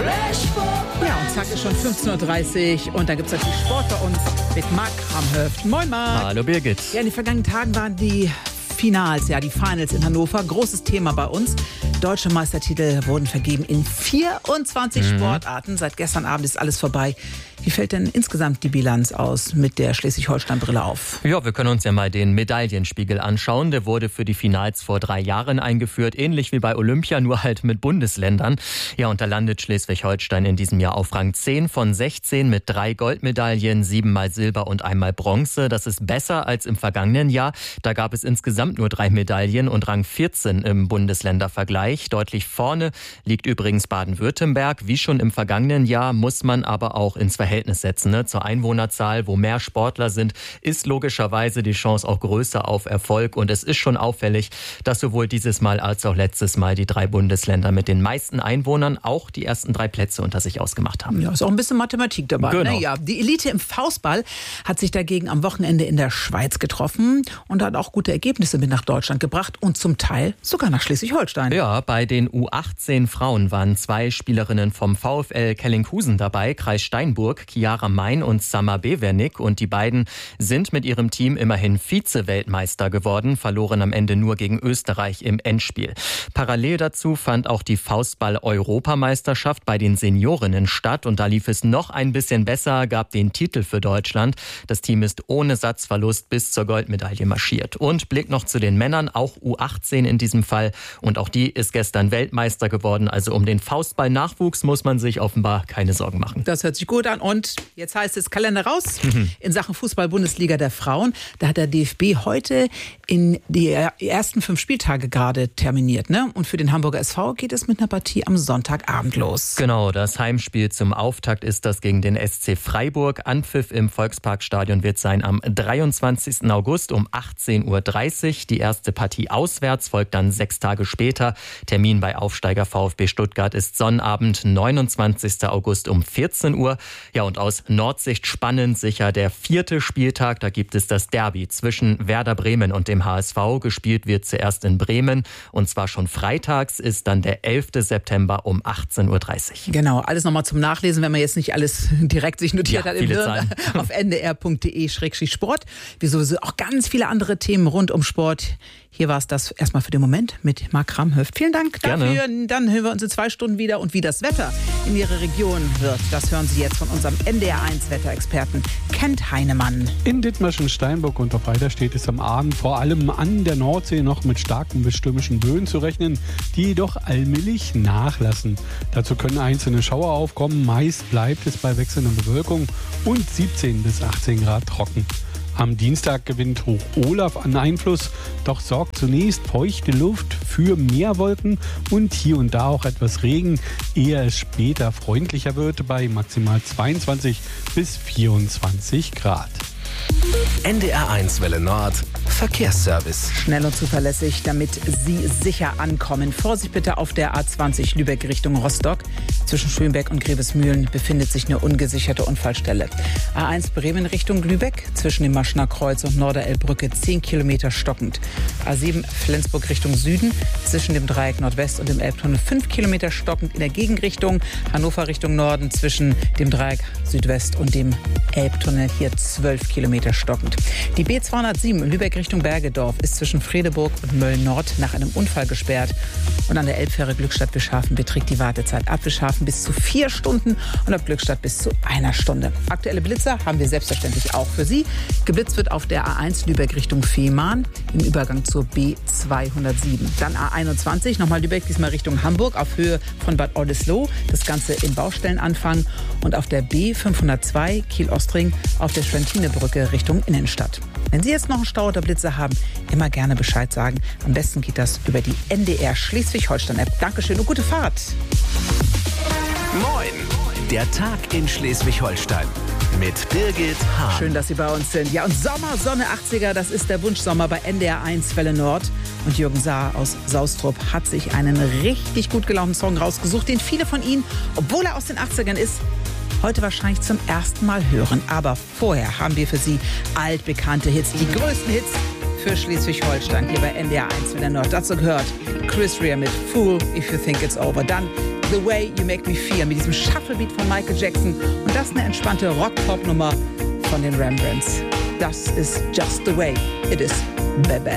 Ja, und zack, ist schon 15.30 Uhr und da gibt es natürlich Sport bei uns mit Marc Kramhöft. Moin Marc. Hallo Birgit. Ja, in den vergangenen Tagen waren die Finals in Hannover. Großes Thema bei uns. Deutsche Meistertitel wurden vergeben in 24 Sportarten. Seit gestern Abend ist alles vorbei. Wie fällt denn insgesamt die Bilanz aus mit der Schleswig-Holstein-Brille auf? Ja, wir können uns ja mal den Medaillenspiegel anschauen. Der wurde für die Finals vor 3 Jahren eingeführt, ähnlich wie bei Olympia, nur halt mit Bundesländern. Ja, und da landet Schleswig-Holstein in diesem Jahr auf Rang 10 von 16 mit 3 Goldmedaillen, 7-mal Silber und 1-mal Bronze. Das ist besser als im vergangenen Jahr. Da gab es insgesamt nur 3 Medaillen und Rang 14 im Bundesländervergleich. Deutlich vorne liegt übrigens Baden-Württemberg. Wie schon im vergangenen Jahr muss man aber auch ins Verhältnis setzen. Zur Einwohnerzahl, wo mehr Sportler sind, ist logischerweise die Chance auch größer auf Erfolg. Und es ist schon auffällig, dass sowohl dieses Mal als auch letztes Mal die 3 Bundesländer mit den meisten Einwohnern auch die ersten 3 Plätze unter sich ausgemacht haben. Ja, ist auch ein bisschen Mathematik dabei. Genau. Ne? Ja, die Elite im Faustball hat sich dagegen am Wochenende in der Schweiz getroffen und hat auch gute Ergebnisse mit nach Deutschland gebracht und zum Teil sogar nach Schleswig-Holstein. Ja, bei den U18 Frauen waren 2 Spielerinnen vom VfL Kellinghusen dabei, Kreis Steinburg, Chiara Mein und Summer Bevernick. Und die beiden sind mit ihrem Team immerhin Vize-Weltmeister geworden, verloren am Ende nur gegen Österreich im Endspiel. Parallel dazu fand auch die Faustball-Europameisterschaft bei den Seniorinnen statt. Und da lief es noch ein bisschen besser, gab den Titel für Deutschland. Das Team ist ohne Satzverlust bis zur Goldmedaille marschiert. Und Blick noch zu den Männern, auch U18 in diesem Fall. Und auch die ist gestern Weltmeister geworden. Also um den Faustball-Nachwuchs muss man sich offenbar keine Sorgen machen. Das hört sich gut an. Und jetzt heißt es Kalender raus in Sachen Fußball-Bundesliga der Frauen. Da hat der DFB heute in die ersten 5 Spieltage gerade terminiert. Ne? Und für den Hamburger SV geht es mit einer Partie am Sonntagabend los. Genau, das Heimspiel zum Auftakt ist das gegen den SC Freiburg. Anpfiff im Volksparkstadion wird sein am 23. August um 18.30 Uhr. Die erste Partie auswärts folgt dann 6 Tage später. Termin bei Aufsteiger VfB Stuttgart ist Sonnabend, 29. August um 14 Uhr. Ja, und aus Nordsicht spannend sicher der 4. Spieltag. Da gibt es das Derby zwischen Werder Bremen und dem HSV. Gespielt wird zuerst in Bremen und zwar schon freitags, ist dann der 11. September um 18.30 Uhr. Genau, alles nochmal zum Nachlesen, wenn man jetzt nicht alles direkt sich notiert hat im Hirn, auf ndr.de/sport. Wie sowieso auch ganz viele andere Themen rund um Sport. Hier war es das erstmal für den Moment mit Marc Kramhöft. Vielen Dank dafür. Gerne. Dann hören wir uns in 2 Stunden wieder. Und wie das Wetter in Ihrer Region wird, das hören Sie jetzt von unserem NDR1-Wetterexperten Kent Heinemann. In Dithmarschen, Steinburg und auf Eiderstedt ist am Abend vor allem an der Nordsee noch mit starken bis stürmischen Böen zu rechnen, die jedoch allmählich nachlassen. Dazu können einzelne Schauer aufkommen. Meist bleibt es bei wechselnder Bewölkung und 17 bis 18 Grad trocken. Am Dienstag gewinnt Hoch Olaf an Einfluss, doch sorgt zunächst feuchte Luft für mehr Wolken und hier und da auch etwas Regen, ehe es später freundlicher wird bei maximal 22 bis 24 Grad. NDR1 Welle Nord Verkehrsservice. Schnell und zuverlässig, damit Sie sicher ankommen. Vorsicht bitte auf der A20 Lübeck Richtung Rostock. Zwischen Schönberg und Grevesmühlen befindet sich eine ungesicherte Unfallstelle. A1 Bremen Richtung Lübeck. Zwischen dem Maschner Kreuz und Norderelbbrücke 10 Kilometer stockend. A7 Flensburg Richtung Süden. Zwischen dem Dreieck Nordwest und dem Elbtunnel 5 Kilometer stockend in der Gegenrichtung. Hannover Richtung Norden zwischen dem Dreieck Südwest und dem Elbtunnel hier 12 Kilometer stockend. Die B207 Lübeck Richtung Bergedorf ist zwischen Fredeburg und Mölln-Nord nach einem Unfall gesperrt. Und an der Elbfähre Glückstadt-Wischhafen beträgt die Wartezeit ab Wischhafen bis zu 4 Stunden und ab Glückstadt bis zu 1 Stunde. Aktuelle Blitzer haben wir selbstverständlich auch für Sie. Geblitzt wird auf der A1 Lübeck Richtung Fehmarn im Übergang zur B207. Dann A21, nochmal Lübeck, diesmal Richtung Hamburg auf Höhe von Bad Oldesloe. Das Ganze im Baustellenanfang. Und auf der B502 Kiel-Ostring auf der Schwentinebrücke Richtung Innenstadt. Wenn Sie jetzt noch einen Stau oder Blitzer haben, immer gerne Bescheid sagen. Am besten geht das über die NDR Schleswig-Holstein-App. Dankeschön und gute Fahrt. Moin, der Tag in Schleswig-Holstein mit Birgit Hahn. Schön, dass Sie bei uns sind. Ja, und Sommer, Sonne 80er, das ist der Wunschsommer bei NDR1 Welle Nord. Und Jürgen Saar aus Saustrup hat sich einen richtig gut gelaunten Song rausgesucht, den viele von Ihnen, obwohl er aus den 80ern ist, heute wahrscheinlich zum ersten Mal hören. Aber vorher haben wir für Sie altbekannte Hits, die größten Hits für Schleswig-Holstein hier bei NDR1 Welle Nord. Dazu gehört Chris Rea mit Fool If You Think It's Over. Dann The Way You Make Me Feel mit diesem Shufflebeat von Michael Jackson und das eine entspannte Rock-Pop-Nummer von den Rembrandts. Das ist Just the Way It Is, Baby.